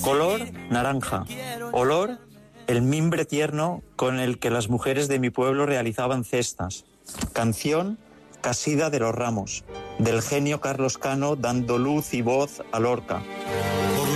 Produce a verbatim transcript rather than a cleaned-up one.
Color, naranja. Olor, el mimbre tierno con el que las mujeres de mi pueblo realizaban cestas. Canción, Casida de los Ramos, del genio Carlos Cano dando luz y voz a Lorca.